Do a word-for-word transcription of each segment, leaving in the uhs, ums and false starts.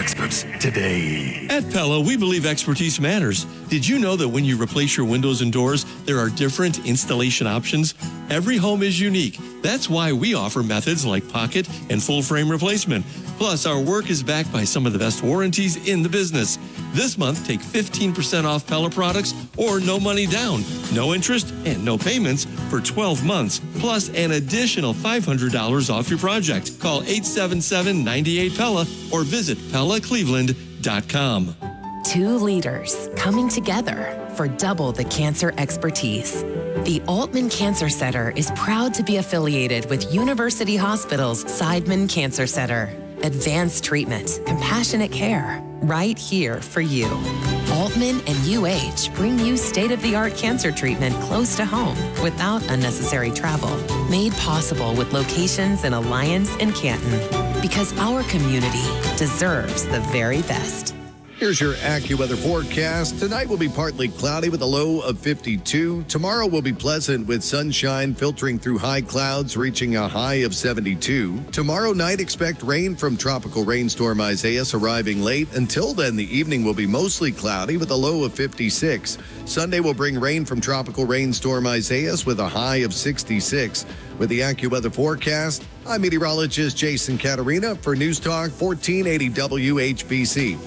experts today. At Pella, we believe expertise matters. Did you know that when you replace your windows and doors, there are different installation options? Every home is unique. That's why we offer methods like pocket and full frame replacement. Plus, our work is backed by some of the best warranties in the business. This month, take fifteen percent off Pella products or no money down, no interest, and no payments for twelve months, plus an additional five hundred dollars off your project. Call eight seven seven, nine eight, Pella or visit Pella Cleveland dot com. Two leaders coming together for double the cancer expertise. The Altman Cancer Center is proud to be affiliated with University Hospital's Seidman Cancer Center. Advanced treatment, compassionate care, right here for you. Altman and U H bring you state-of-the-art cancer treatment close to home without unnecessary travel. Made possible with locations in Alliance and Canton. Because our community deserves the very best. Here's your AccuWeather forecast. Tonight will be partly cloudy with a low of fifty-two. Tomorrow will be pleasant with sunshine filtering through high clouds, reaching a high of seventy-two. Tomorrow night, expect rain from tropical rainstorm Isaias arriving late. Until then, the evening will be mostly cloudy with a low of fifty-six. Sunday will bring rain from tropical rainstorm Isaias with a high of sixty-six. With the AccuWeather forecast, I'm meteorologist Jason Caterina for News Talk fourteen eighty W H B C.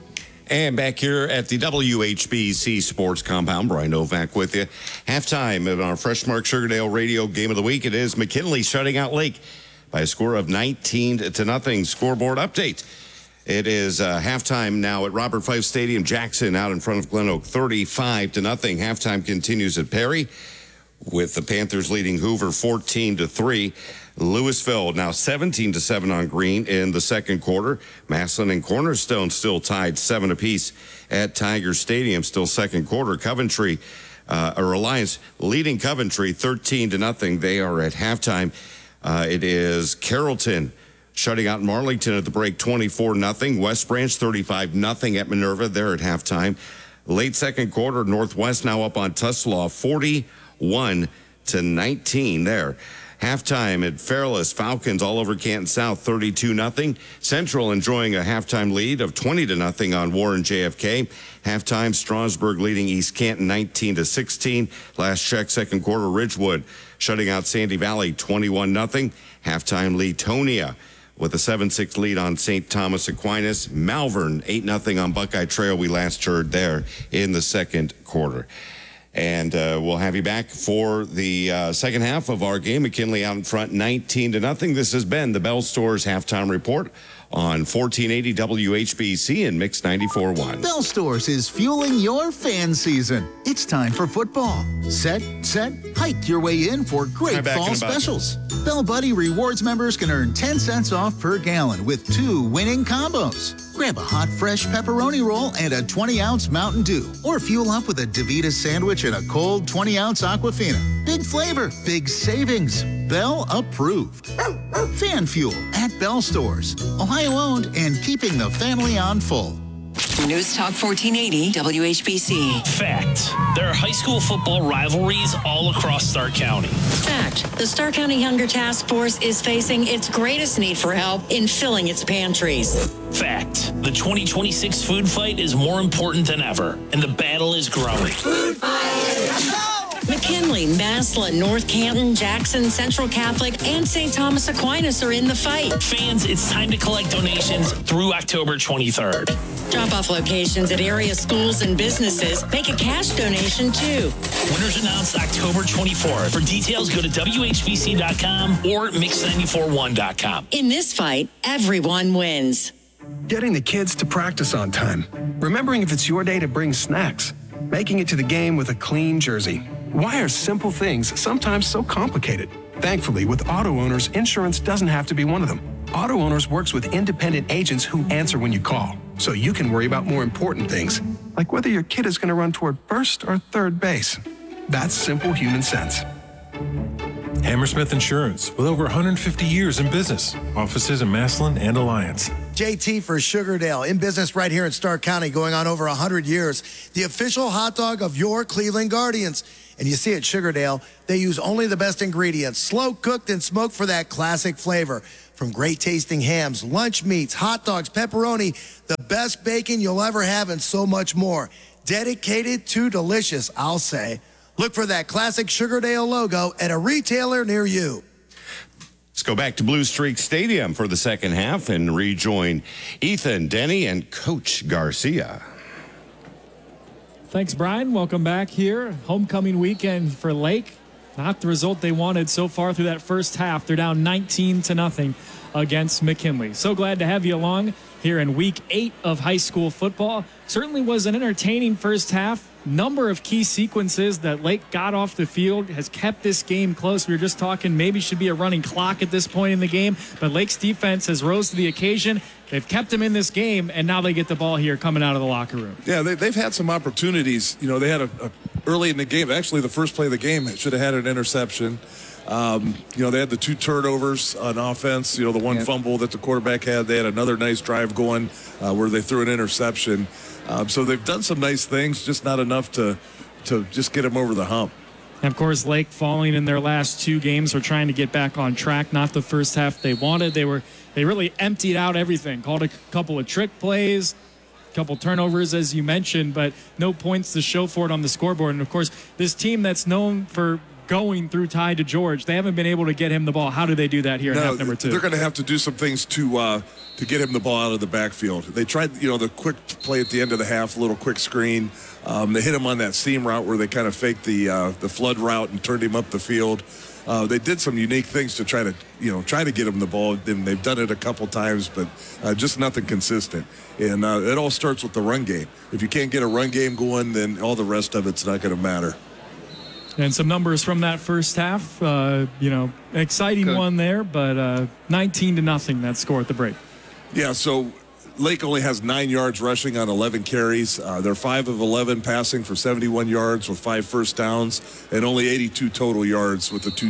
And back here at the W H B C Sports Compound, Brian Novak with you. Halftime of our Freshmark Sugardale Radio Game of the Week. It is McKinley shutting out Lake by a score of nineteen to nothing. Scoreboard update. It is uh, halftime now at Robert Fife Stadium. Jackson out in front of Glen Oak, thirty-five to nothing. Halftime continues at Perry with the Panthers leading Hoover fourteen to three. Louisville now seventeen to seven on Green in the second quarter. Massillon and Cornerstone still tied seven apiece at Tiger Stadium, still second quarter. Coventry, uh, or Alliance leading Coventry thirteen to nothing. They are at halftime. Uh, it is Carrollton shutting out Marlington at the break twenty-four nothing. West Branch thirty-five nothing at Minerva. They're at halftime. Late second quarter, Northwest now up on Tuslaw forty-one to nineteen there. Halftime at Fairless, Falcons all over Canton South, thirty-two nothing. Central enjoying a halftime lead of twenty to nothing on Warren J F K. Halftime, Strasburg leading East Canton nineteen to sixteen. Last check, second quarter, Ridgewood shutting out Sandy Valley twenty-one nothing. Halftime, Leetonia with a seven six lead on Saint Thomas Aquinas. Malvern eight nothing on Buckeye Trail. We last heard there in the second quarter. And uh, we'll have you back for the uh, second half of our game. McKinley out in front, nineteen to nothing. This has been the Bell Stores halftime report on fourteen eighty W H B C and Mix ninety-four point one. Bell Stores is fueling your fan season. It's time for football. Set, set, hike your way in for great fall specials. Bell Buddy Rewards members can earn ten cents off per gallon with two winning combos. Grab a hot, fresh pepperoni roll and a twenty ounce Mountain Dew. Or fuel up with a DeVita sandwich and a cold twenty ounce Aquafina. Big flavor, big savings. Bell approved. Fan Fuel at Bell Stores. Ohio owned and keeping the family on full. News Talk fourteen eighty W H B C. Fact. There are high school football rivalries all across Stark County. Fact. The Stark County Hunger Task Force is facing its greatest need for help in filling its pantries. Fact. The twenty twenty-six food fight is more important than ever, and the battle is growing. Food fight! McKinley, Massillon, North Canton, Jackson, Central Catholic, and Saint Thomas Aquinas are in the fight. Fans, it's time to collect donations through October twenty-third. Drop-off locations at area schools and businesses. Make a cash donation, too. Winners announced October twenty-fourth. For details, go to W H B C dot com or Mix ninety-four one dot com. In this fight, everyone wins. Getting the kids to practice on time. Remembering if it's your day to bring snacks. Making it to the game with a clean jersey. Why are simple things sometimes so complicated? Thankfully, with Auto Owners, insurance doesn't have to be one of them. Auto Owners works with independent agents who answer when you call, so you can worry about more important things, like whether your kid is going to run toward first or third base. That's simple human sense. Hammersmith Insurance, with over one hundred fifty years in business. Offices in Massillon and Alliance. J T for Sugardale, in business right here in Stark County, going on over one hundred years. The official hot dog of your Cleveland Guardians. And you see at Sugardale, they use only the best ingredients, slow cooked and smoked for that classic flavor. From great tasting hams, lunch meats, hot dogs, pepperoni, the best bacon you'll ever have, and so much more. Dedicated to delicious, I'll say. Look for that classic Sugardale logo at a retailer near you. Let's go back to Blue Streak Stadium for the second half and rejoin Ethan, Denny, and Coach Garcia. Thanks, Brian. Welcome back here. Homecoming weekend for Lake. Not the result they wanted so far through that first half. They're down nineteen to nothing against McKinley. So glad to have you along here in week eight of high school football. Certainly was an entertaining first half. Number of key sequences that Lake got off the field has kept this game close. We were just talking maybe should be a running clock at this point in the game, but Lake's defense has rose to the occasion. They've kept them in this game, and now they get the ball here coming out of the locker room. Yeah, they, they've had some opportunities. You know, they had a, a early in the game, actually the first play of the game should have had an interception. Um, you know, they had the two turnovers on offense. You know, the one yep. fumble that the quarterback had. They had another nice drive going uh, where they threw an interception. Um, so they've done some nice things, just not enough to to just get them over the hump. And of course, Lake falling in their last two games. We're trying to get back on track. Not the first half they wanted. They were they really emptied out everything. Called a couple of trick plays, a couple turnovers, as you mentioned, but no points to show for it on the scoreboard. And of course, this team that's known for going through Ty DeGeorge, they haven't been able to get him the ball. How do they do that here no, in half number two? They're going to have to do some things to uh, to get him the ball out of the backfield. They tried, you know, the quick play at the end of the half, a little quick screen. Um, they hit him on that seam route where they kind of faked the uh, the flood route and turned him up the field. Uh, they did some unique things to try to, you know, try to get him the ball. And they've done it a couple times, but uh, just nothing consistent. And uh, it all starts with the run game. If you can't get a run game going, then all the rest of it's not going to matter. And some numbers from that first half, uh, you know, exciting Good. one there, but uh, nineteen to nothing that score at the break. Yeah, so Lake only has nine yards rushing on eleven carries. Uh, they're five of eleven passing for seventy-one yards with five first downs and only eighty-two total yards with the two.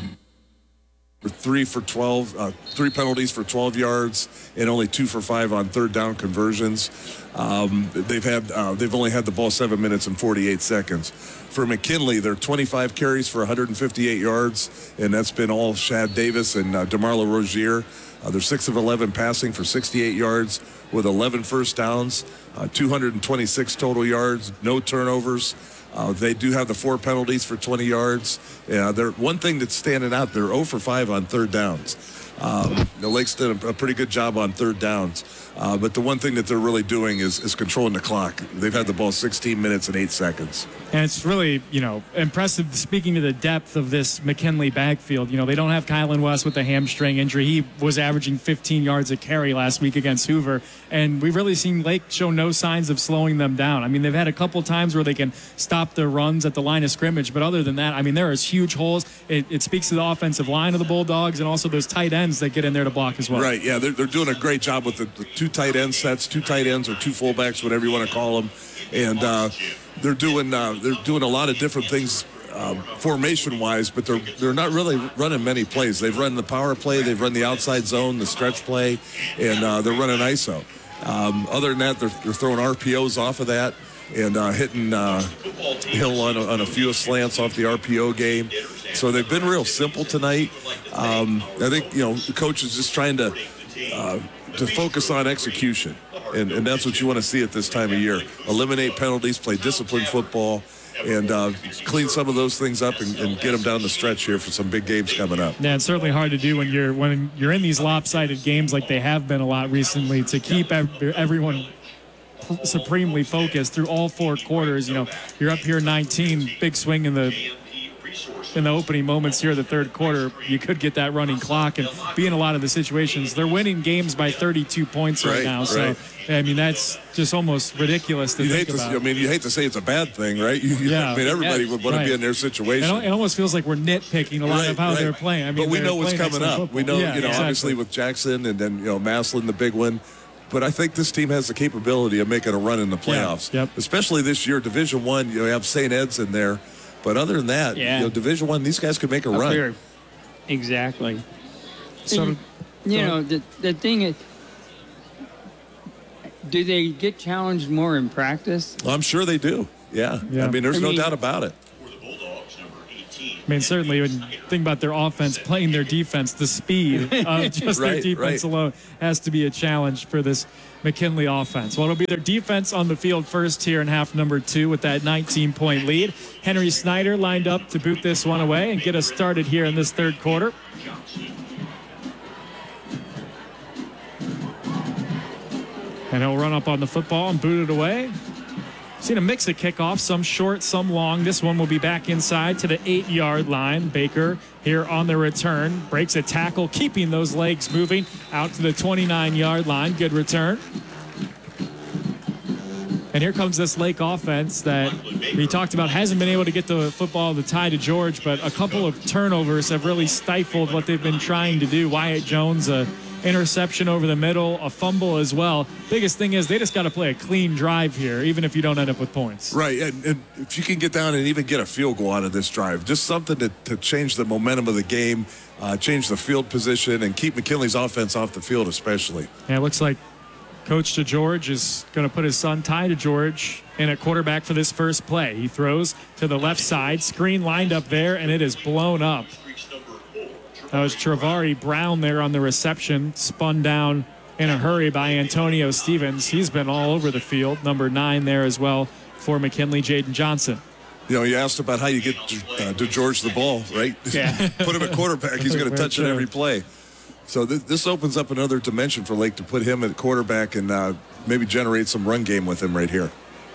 Three for twelve, uh, three penalties for twelve yards, and only two for five on third down conversions. Um, they've had, uh, they've only had the ball seven minutes and forty-eight seconds. For McKinley, they're twenty-five carries for one hundred fifty-eight yards, and that's been all Shad Davis and uh, DeMarlo Rozier. Uh, they're six of eleven passing for sixty-eight yards with eleven first downs, uh, two hundred twenty-six total yards, no turnovers. Uh, they do have the four penalties for twenty yards. Yeah, they're one thing that's standing out. They're zero for five on third downs. Um, the Lake's did a, a pretty good job on third downs. Uh, but the one thing that they're really doing is, is controlling the clock. They've had the ball sixteen minutes and eight seconds. And it's really, you know, impressive speaking to the depth of this McKinley backfield. You know, they don't have Kylan West with a hamstring injury. He was averaging fifteen yards a carry last week against Hoover. And we've really seen Lake show no signs of slowing them down. I mean, they've had a couple times where they can stop their runs at the line of scrimmage. But other than that, I mean, there is huge holes. It, it speaks to the offensive line of the Bulldogs and also those tight ends that get in there to block as well. Right, yeah, they're, they're doing a great job with the, the two tight end sets, two tight ends or two fullbacks, whatever you want to call them. And uh, they're doing uh, they're doing a lot of different things um, formation-wise, but they're they're not really running many plays. They've run the power play, they've run the outside zone, the stretch play, and uh, they're running I S O. Um, other than that, they're, they're throwing R P Os off of that and uh, hitting uh, Hill on a, on a few slants off the R P O game. So they've been real simple tonight. Um, I think, you know, the coach is just trying to uh, to focus on execution, and, and that's what you want to see at this time of year. Eliminate penalties, play disciplined football, and uh, clean some of those things up and, and get them down the stretch here for some big games coming up. Yeah, it's certainly hard to do when you're when you're in these lopsided games like they have been a lot recently, to keep everyone supremely focused through all four quarters. You know, you're up here nineteen, big swing in the in the opening moments here of the third quarter. You could get that running clock and be in a lot of the situations. They're winning games by thirty-two points right, right now. So, right. I mean, that's just almost ridiculous to you think hate about. To, I mean, you hate to say it's a bad thing, right? You, yeah. I mean, everybody yeah. would want right. to be in their situation. It almost feels like we're nitpicking a lot right, of how right. they're playing. I mean, but we know what's coming up. Football. We know, yeah, you know, exactly. obviously with Jackson and then, you know, Maslin, the big one. But I think this team has the capability of making a run in the playoffs, yeah. yep. especially this year. Division One, you know, you have Saint Ed's in there. But other than that, yeah. you know, Division One, these guys could make a Up run. Here. Exactly. So, and, you so, know, the the thing is, do they get challenged more in practice? Well, I'm sure they do. Yeah. yeah. I mean, there's I no mean, doubt about it. For the Bulldogs, number eighteen, I mean, certainly when you think about their offense playing their defense, the speed of just Right, their defense right. alone has to be a challenge for this McKinley offense. Well, it'll be their defense on the field first here in half number two with that nineteen-point lead. Henry Snyder lined up to boot this one away and get us started here in this third quarter. And he'll run up on the football and boot it away. Seen a mix of kickoffs, some short, some long. This one will be back inside to the eight-yard line. Baker here on the return. Breaks a tackle, keeping those legs moving out to the twenty-nine-yard line. Good return. And here comes this Lake offense that we talked about hasn't been able to get the football to tie to George, but a couple of turnovers have really stifled what they've been trying to do. Wyatt Jones, a interception over the middle, a fumble as well. Biggest thing is they just got to play a clean drive here, even if you don't end up with points. Right, and, and if you can get down and even get a field goal out of this drive, just something to, to change the momentum of the game, uh, change the field position, and keep McKinley's offense off the field especially. Yeah, it looks like Coach DeGeorge is going to put his son Ty DeGeorge in at quarterback for this first play. He throws to the left side, screen lined up there, and it is blown up. That was Travari Brown there on the reception, spun down in a hurry by Antonio Stevens. He's been all over the field. Number nine there as well for McKinley, Jaden Johnson. You know, you asked about how you get uh, DeGeorge the ball, right? Yeah. Put him at quarterback. He's going to touch it every play. So th- this opens up another dimension for Lake to put him at quarterback and uh, maybe generate some run game with him right here.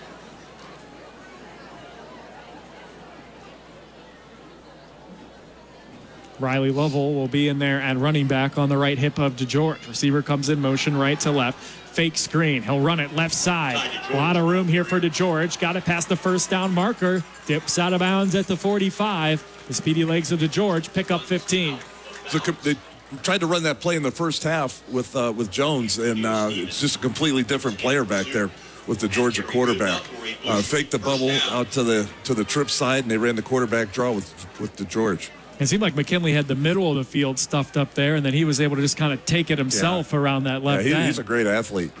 Riley Lovell will be in there at running back on the right hip of DeGeorge. Receiver comes in motion right to left. Fake screen. He'll run it left side. A lot of room here for DeGeorge. Got it past the first down marker. Dips out of bounds at the forty-five. The speedy legs of DeGeorge pick up fifteen. So they tried to run that play in the first half with uh, with Jones, and uh, it's just a completely different player back there with the Georgia quarterback. Uh, faked the bubble out to the to the trip side, and they ran the quarterback draw with with DeGeorge. It seemed like McKinley had the middle of the field stuffed up there, and then he was able to just kind of take it himself yeah. around that left yeah, he, end. He's a great athlete.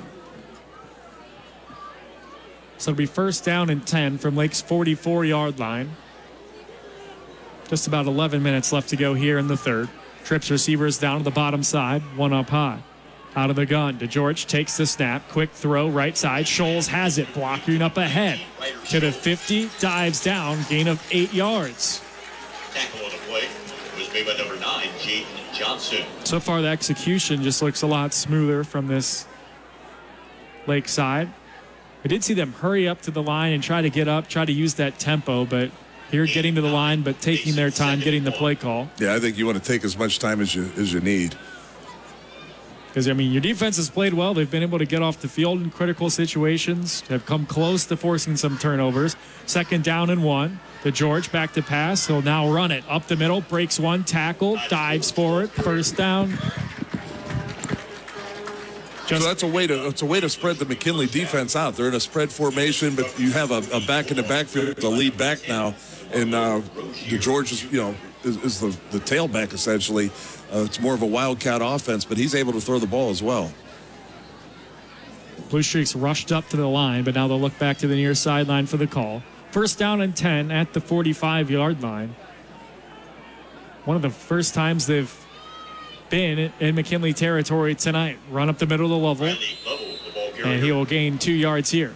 So it'll be first down and ten from Lake's forty-four-yard line. Just about eleven minutes left to go here in the third. Trips receivers down to the bottom side, one up high. Out of the gun, DeGeorge takes the snap, quick throw, right side. Scholes has it, blocking up ahead. To the fifty, dives down, gain of eight yards. Tackle on the play was made by number nine, Jaden Johnson. So far, the execution just looks a lot smoother from this Lake side. We did see them hurry up to the line and try to get up, try to use that tempo, but here getting to the line, but taking their time getting the play call. Yeah, I think you want to take as much time as you as you need. Because, I mean, your defense has played well. They've been able to get off the field in critical situations, have come close to forcing some turnovers. Second down and one. DeGeorge back to pass. He'll now run it up the middle, breaks one tackle, dives for it. First down. Just so that's a way to it's a way to spread the McKinley defense out. They're in a spread formation, but you have a, a back in the backfield, the lead back now, and uh, DeGeorge is you know is, is the the tailback essentially. Uh, it's more of a wildcat offense, but he's able to throw the ball as well. Blue Streaks rushed up to the line, but now they'll look back to the near sideline for the call. First down and ten at the forty-five-yard line. One of the first times they've been in McKinley territory tonight. Run up the middle of the level, and he will gain two yards here.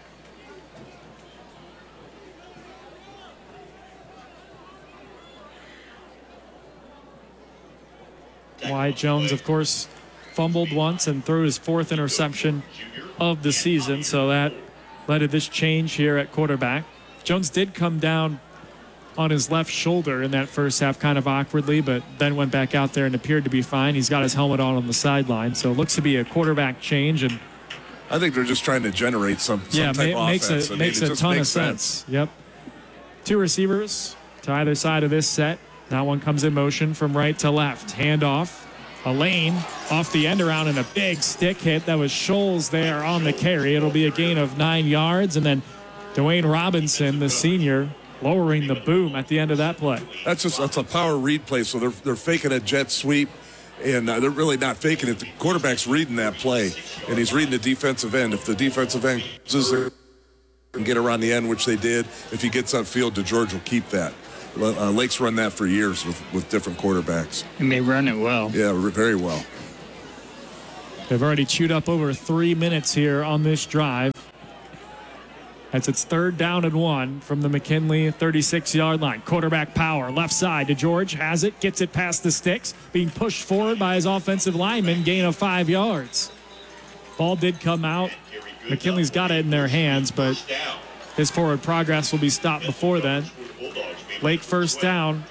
Wyatt Jones, of course, fumbled once and threw his fourth interception of the season, so that led to this change here at quarterback. Jones did come down on his left shoulder in that first half kind of awkwardly, but then went back out there and appeared to be fine. He's got his helmet on on the sideline, so it looks to be a quarterback change. And I think they're just trying to generate some, some yeah, type ma- of makes offense. a, I mean, makes it a ton of sense. sense. Yep. Two receivers to either side of this set. That one comes in motion from right to left. Handoff. A lane off the end around and a big stick hit. That was Scholes there on the carry. It'll be a gain of nine yards. And then Dwayne Robinson, the senior, lowering the boom at the end of that play. That's just that's a power read play. So they're they're faking a jet sweep, and uh, they're really not faking it. The quarterback's reading that play, and he's reading the defensive end. If the defensive end is there and get around the end, which they did, if he gets upfield, DeGeorge will keep that. Uh, Lake's run that for years with, with different quarterbacks. And they run it well. Yeah, very well. They've already chewed up over three minutes here on this drive. As it's third down and one from the McKinley thirty-six-yard line. Quarterback power, left side to George, has it, gets it past the sticks, being pushed forward by his offensive lineman, gain of five yards. Ball did come out. McKinley's got it in their hands, but his forward progress will be stopped before then. Lake first down.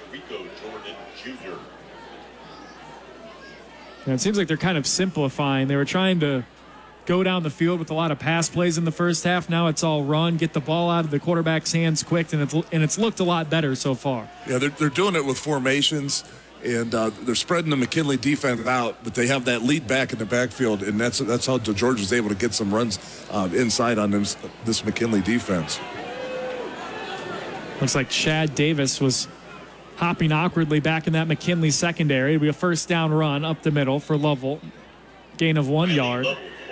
And it seems like they're kind of simplifying. They were trying to go down the field with a lot of pass plays in the first half. Now it's all run, get the ball out of the quarterback's hands quick, and it's, and it's looked a lot better so far. Yeah, they're, they're doing it with formations, and uh, they're spreading the McKinley defense out, but they have that lead back in the backfield, and that's that's how George was able to get some runs uh, inside on this, this McKinley defense. Looks like Chad Davis was hopping awkwardly back in that McKinley secondary. It'll be a first down run up the middle for Lovell. Gain of one yard.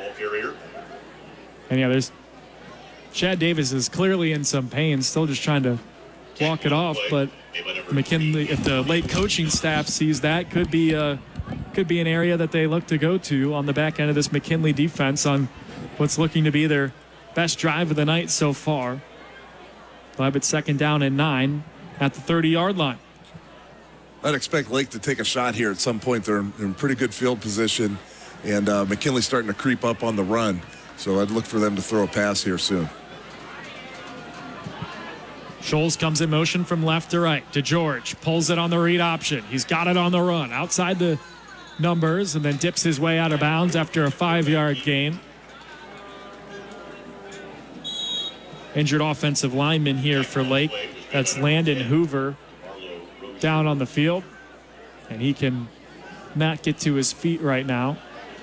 And yeah, there's Chad Davis is clearly in some pain, still just trying to walk it off. But McKinley, if the Lake coaching staff sees that, could be a, could be an area that they look to go to on the back end of this McKinley defense on what's looking to be their best drive of the night so far. They'll have it second down and nine at the thirty-yard line. I'd expect Lake to take a shot here at some point. They're in, in pretty good field position, and uh, McKinley's starting to creep up on the run. So I'd look for them to throw a pass here soon. Scholes comes in motion from left to right to George. Pulls it on the read option. He's got it on the run outside the numbers and then dips his way out of bounds after a five-yard gain. Injured offensive lineman here for Lake. That's Landon Hoover down on the field. And he can not get to his feet right now.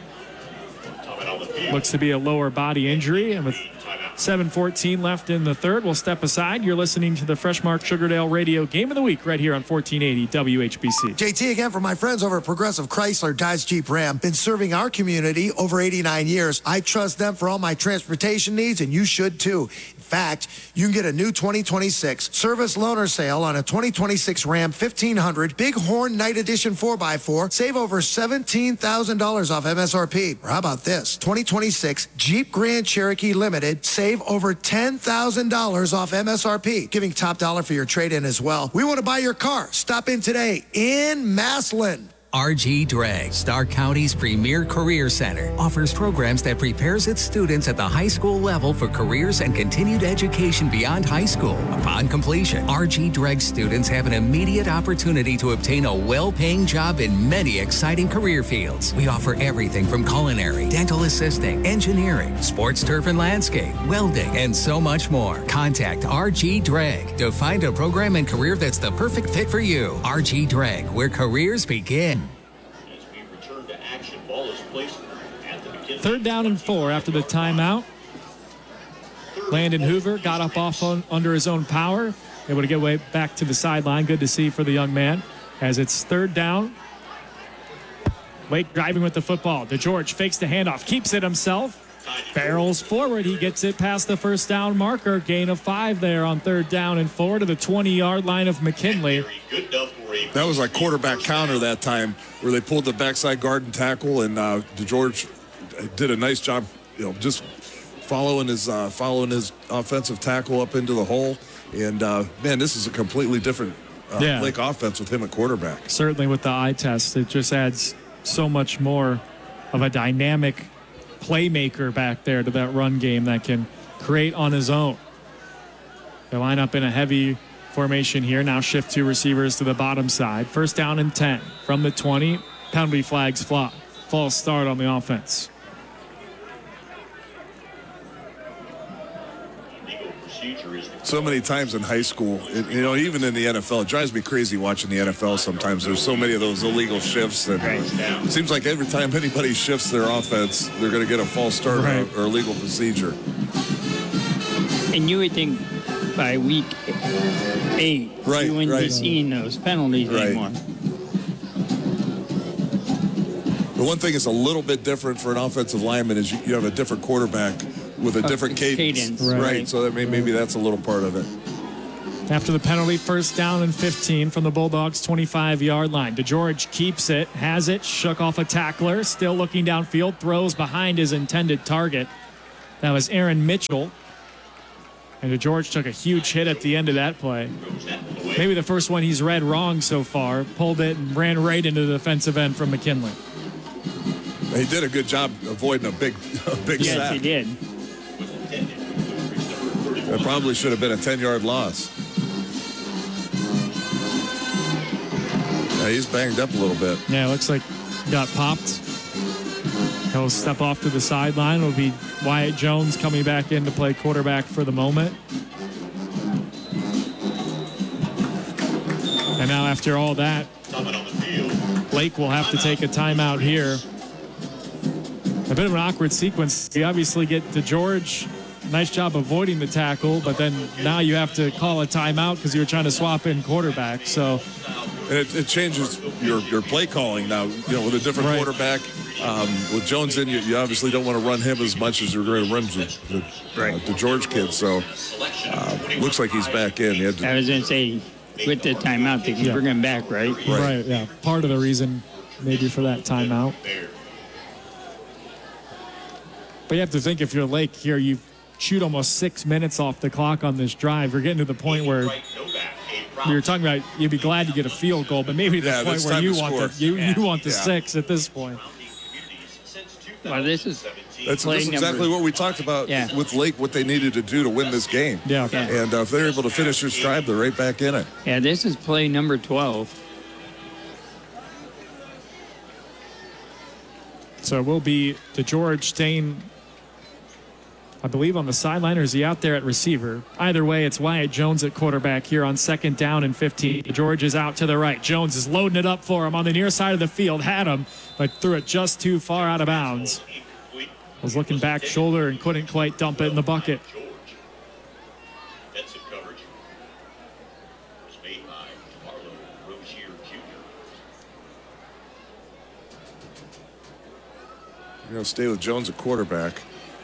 Looks to be a lower body injury, and with seven fourteen left in the third, we'll step aside. You're listening to the Freshmark Sugardale Radio Game of the Week right here on fourteen eighty W H B C. J T again for my friends over at Progressive Chrysler Dodge Jeep Ram. Been serving our community over eighty-nine years. I trust them for all my transportation needs, and you should too. In fact, you can get a new twenty twenty-six service loaner sale on a twenty twenty-six Ram fifteen hundred Bighorn Night Edition four by four. Save over seventeen thousand dollars off M S R P. Or how about this? twenty twenty-six Jeep Grand Cherokee Limited. Save over ten thousand dollars off M S R P. Giving top dollar for your trade-in as well. We want to buy your car. Stop in today in Massillon. R G Drag, Stark County's premier career center, offers programs that prepares its students at the high school level for careers and continued education beyond high school. Upon completion, R G Drag students have an immediate opportunity to obtain a well-paying job in many exciting career fields. We offer everything from culinary, dental assisting, engineering, sports turf and landscape, welding, and so much more. Contact R G Drag to find a program and career that's the perfect fit for you. R G Drag, where careers begin. Third down and four after the timeout. Landon Hoover got up off on, under his own power, able to get way back to the sideline. Good to see for the young man. As it's third down, Lake driving with the football. DeGeorge fakes the handoff, keeps it himself, barrels forward. He gets it past the first down marker. Gain of five there on third down and four to the twenty-yard line of McKinley. That was like quarterback counter that time, where they pulled the backside guard and tackle, and uh, DeGeorge did a nice job, you know, just following his uh, following his offensive tackle up into the hole. And uh, man, this is a completely different uh, yeah. Lake offense with him at quarterback. Certainly with the eye test, it just adds so much more of a dynamic playmaker back there to that run game that can create on his own. They line up in a heavy formation here. Now shift two receivers to the bottom side. First down and ten from the twenty. Penalty flags fly. False start on the offense. So many times in high school, it, you know, even in the N F L, it drives me crazy watching the N F L sometimes. There's so many of those illegal shifts. And it seems like every time anybody shifts their offense, they're going to get a false start right. or, or illegal procedure. And you would think by week eight, right, you wouldn't right. be seeing those penalties right. anymore. The one thing that's a little bit different for an offensive lineman is you, you have a different quarterback with a different cadence. cadence. Right. right. So that may, maybe that's a little part of it. After the penalty, first down and fifteen from the Bulldogs' twenty-five-yard line. DeGeorge keeps it, has it, shook off a tackler, still looking downfield, throws behind his intended target. That was Aaron Mitchell. And DeGeorge took a huge hit at the end of that play. Maybe the first one he's read wrong so far. Pulled it and ran right into the defensive end from McKinley. He did a good job avoiding a big, a big yes, sack. he did. It probably should have been a ten-yard loss. Yeah, he's banged up a little bit. Yeah, it looks like he got popped. He'll step off to the sideline. It'll be Wyatt Jones coming back in to play quarterback for the moment. And now after all that, Lake will have to take a timeout here. A bit of an awkward sequence. You obviously get DeGeorge. Nice job avoiding the tackle, but then now you have to call a timeout because you were trying to swap in quarterback. So and it, it changes your, your play calling now. You know, with a different right. quarterback, um, with Jones in, you, you obviously don't want to run him as much as you're going to run the, the, right. uh, the George kid. So uh, looks like he's back in. He had to, I was going to say, with the timeout, they can yeah. bring him back, right? right? Right. Yeah. Part of the reason maybe for that timeout. But you have to think if you're Lake here, you shoot almost six minutes off the clock on this drive. You're getting to the point where we were talking about you'd be glad to get a field goal, but maybe the yeah, point where you want the you, yeah. you want the yeah. six at this point. Well, this is that's, that's exactly what we talked about yeah. with Lake, what they needed to do to win this game. Yeah. yeah. And uh, if they're able to finish their stride, they're right back in it. Yeah, this is play number twelve. So it will be DeGeorge staying, I believe, on the sideline, or is he out there at receiver? Either way, it's Wyatt Jones at quarterback here on second down and fifteen. George is out to the right. Jones is loading it up for him on the near side of the field. Had him, but threw it just too far out of bounds. Was looking back shoulder and couldn't quite dump it in the bucket. Defensive coverage was made by Marlo Rozier Junior You're going to stay with Jones at quarterback.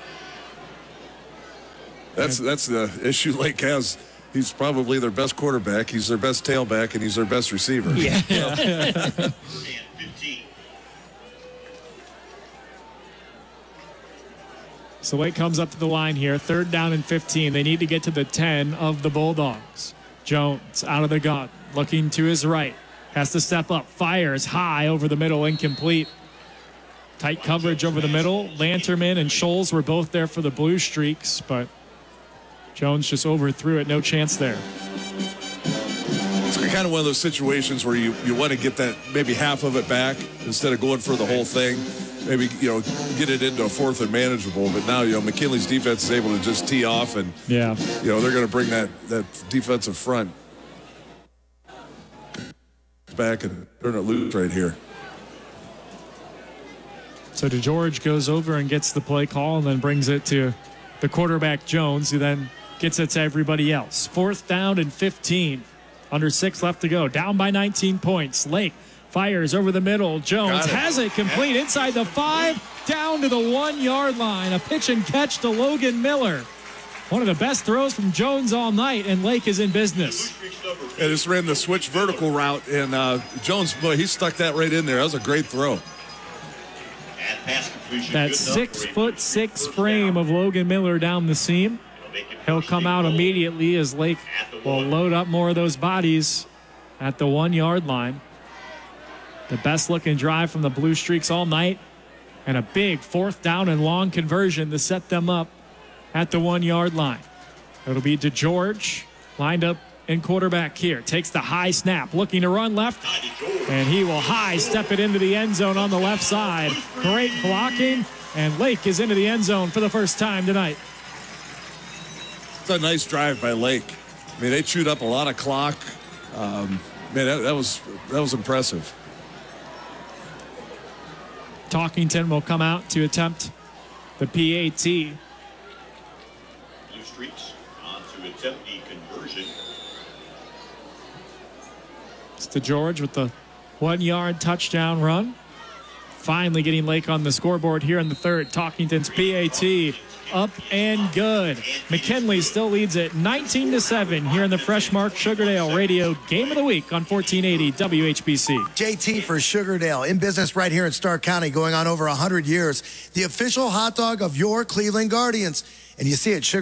That's that's the issue Lake has. He's probably their best quarterback. He's their best tailback, and he's their best receiver. Yeah. yeah. So Lake comes up to the line here. Third down and fifteen. They need to get to the ten of the Bulldogs. Jones out of the gun, looking to his right. Has to step up. Fires high over the middle, incomplete. Tight coverage over the middle. Lanterman and Scholes were both there for the Blue Streaks, but Jones just overthrew it. No chance there. It's kind of one of those situations where you, you want to get that maybe half of it back instead of going for the whole thing. Maybe, you know, get it into a fourth and manageable. But now, you know, McKinley's defense is able to just tee off, and, yeah, you know, they're going to bring that, that defensive front back and turn it loose right here. So DeGeorge goes over and gets the play call and then brings it to the quarterback Jones, who then gets it to everybody else. Fourth down and fifteen. Under six left to go. Down by nineteen points. Lake fires over the middle. Jones it. has it complete inside the five, down to the one-yard line. A pitch and catch to Logan Miller. One of the best throws from Jones all night, and Lake is in business. And just ran the switch vertical route, and uh, Jones, boy, he stuck that right in there. That was a great throw. That six foot six frame of Logan Miller down the seam. He'll come out immediately as Lake will load up more of those bodies at the one-yard line. The best-looking drive from the Blue Streaks all night, and a big fourth down and long conversion to set them up at the one-yard line. It'll be DeGeorge lined up in quarterback here. Takes the high snap, looking to run left, and he will high step it into the end zone on the left side. Great blocking, and Lake is into the end zone for the first time tonight. It's a nice drive by Lake. I mean, they chewed up a lot of clock. Um, man, that, that was that was impressive. Talkington will come out to attempt the P A T. Blue Streaks on to attempt the conversion. It's DeGeorge with the one-yard touchdown run. finally getting Lake on the scoreboard here in the third. Talkington's P A T up and good. McKinley still leads it nineteen to seven here in the Freshmark Sugardale Radio Game of the Week on fourteen eighty W H B C. J T for Sugardale, in business right here in Stark County, going on over one hundred years. The official hot dog of your Cleveland Guardians. And you see it, Sugar.